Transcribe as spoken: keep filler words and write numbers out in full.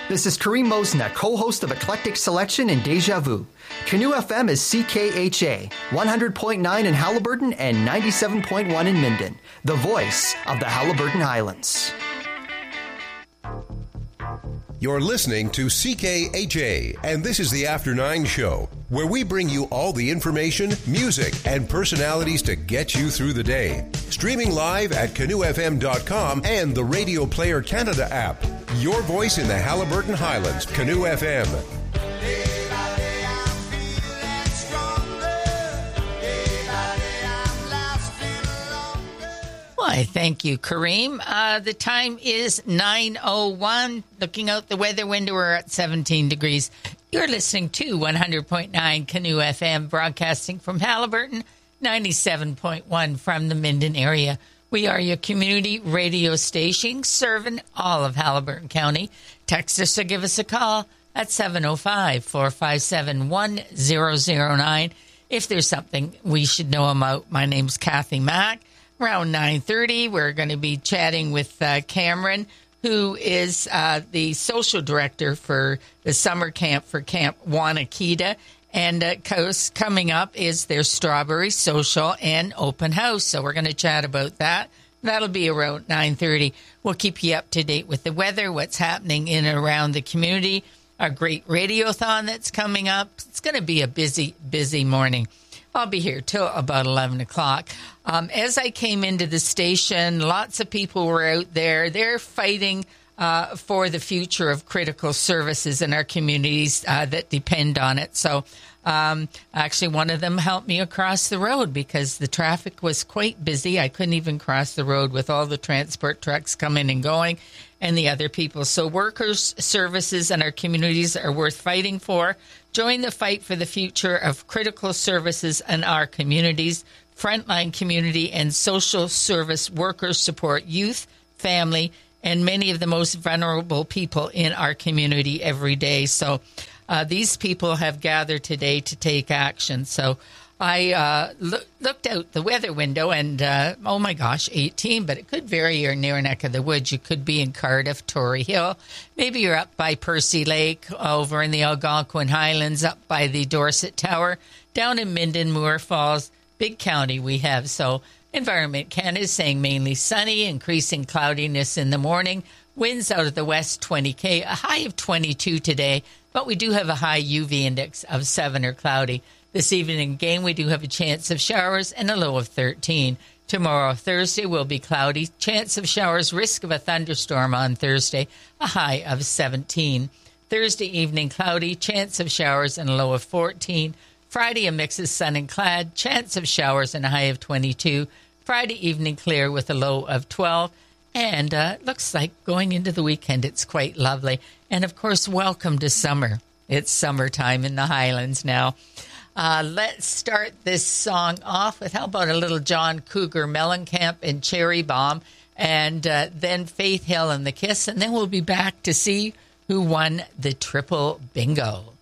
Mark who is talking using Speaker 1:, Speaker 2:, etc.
Speaker 1: This is Kareem Mosna, co-host of Eclectic Selection and Deja Vu. Canoe F M is C K H A, one hundred point nine in Halliburton and ninety-seven point one in Minden, the voice of the Halliburton Highlands.
Speaker 2: You're listening to C K H A, and this is the After Nine Show, where we bring you all the information, music, and personalities to get you through the day. Streaming live at canoe f m dot com and the Radio Player Canada app. Your voice in the Halliburton Highlands, Canoe F M.
Speaker 3: Why, thank you, Kareem. Uh, the time is nine oh one. Looking out the weather window, we're at seventeen degrees. You're listening to one hundred point nine Canoe F M, broadcasting from Halliburton, ninety-seven point one from the Minden area. We are your community radio station serving all of Halliburton County. Text us or give us a call at seven oh five, four five seven, one oh oh nine. If there's something we should know about, my name's Kathy Mack. Around nine thirty, we're going to be chatting with uh, Cameron, who is uh, the social director for the summer camp for Camp Wanakita. And uh, course, coming up is their Strawberry Social and Open House. So we're going to chat about that. That'll be around nine thirty. We'll keep you up to date with the weather, what's happening in and around the community, our great radiothon that's coming up. It's going to be a busy, busy morning. I'll be here till about eleven o'clock. Um, as I came into the station, lots of people were out there. They're fighting uh, for the future of critical services in our communities uh, that depend on it. So um, actually, one of them helped me across the road because the traffic was quite busy. I couldn't even cross the road with all the transport trucks coming and going and the other people. So workers' services in our communities are worth fighting for. Join the fight for the future of critical services in our communities. Frontline community and social service workers support youth, family, and many of the most vulnerable people in our community every day. So uh, these people have gathered today to take action. So I uh, lo- looked out the weather window and, uh, oh my gosh, eighteen, but it could vary your near neck of the woods. You could be in Cardiff, Tory Hill. Maybe you're up by Percy Lake, over in the Algonquin Highlands, up by the Dorset Tower, down in Minden, Moore Falls. Big county we have. So Environment Canada is saying mainly sunny, increasing cloudiness in the morning. Winds out of the west, twenty K, a high of twenty-two today, but we do have a high U V index of seven or cloudy. This evening again, we do have a chance of showers and a low of thirteen. Tomorrow, Thursday, will be cloudy. Chance of showers, risk of a thunderstorm on Thursday, a high of seventeen. Thursday evening, cloudy, chance of showers and a low of fourteen. Friday, a mix of sun and cloud, chance of showers and a high of twenty-two. Friday evening, clear with a low of twelve. And uh, it looks like going into the weekend, it's quite lovely. And, of course, welcome to summer. It's summertime in the Highlands now. Uh, let's start this song off with, how about a little John Cougar Mellencamp and Cherry Bomb, and uh, then Faith Hill and the Kiss, and then we'll be back to see who won the triple bingo.